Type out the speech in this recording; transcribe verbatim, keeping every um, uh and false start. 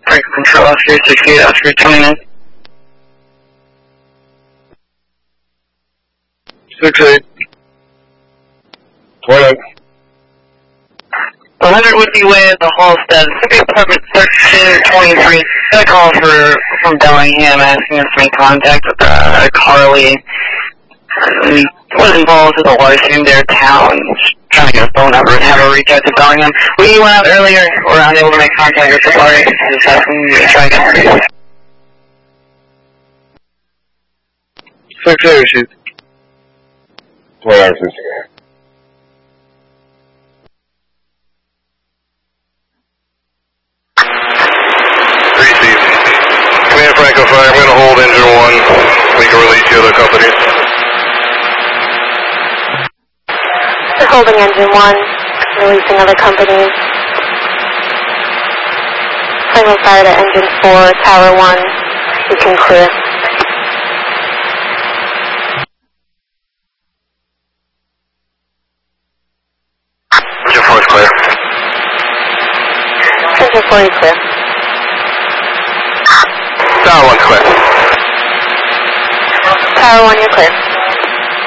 Franco Control, Oscar sixty-eight, Oscar twenty-nine. sixty-eight. twenty-nine. one hundred Whitby Way at the Halstead, Pacific Apartment thirteen twenty-three. Got a call for, from Bellingham asking us to make contact with uh, Carly. He was involved with a larceny in their town. Trying to get a phone number and have her reach out to Bellingham. We went out earlier, were unable to make contact with the party. Just asking you to try again. sixty-eight received. twenty-nine received. Received. Command Franco five, I'm going to hold engine one. We can release the other companies. We're holding engine one, releasing other companies. Signal fire to engine four, tower one, you can clear. Engine four is clear. Engine four is clear. Tower one's clear. Tower one, you're clear.